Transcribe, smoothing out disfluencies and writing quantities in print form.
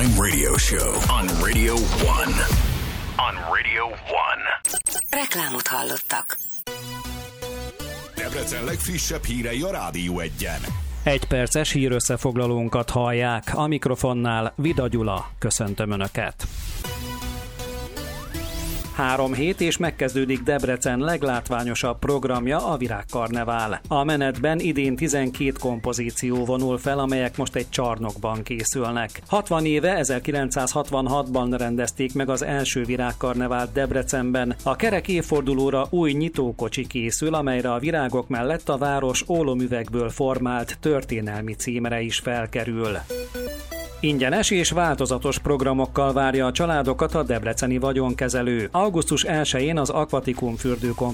Primetime Radio Show on Radio 1. On Radio 1. Reklámot hallottak. Debrecen legfrissebb hírei a Rádió 1-en. Egy perces hírösszefoglalónkat hallják. A mikrofonnál Vida Gyula. Köszöntöm Önöket. 3 hét és megkezdődik Debrecen leglátványosabb programja, a Virágkarnevál. A menetben idén 12 kompozíció vonul fel, amelyek most egy csarnokban készülnek. 60 éve, 1966-ban rendezték meg az első Virágkarnevált Debrecenben. A kerek évfordulóra új nyitókocsi készül, amelyre a virágok mellett a város ólomüvegből formált történelmi címere is felkerül. Ingyenes és változatos programokkal várja a családokat a debreceni vagyonkezelő. Augusztus 1-én az Aquatikum fürdőkomplex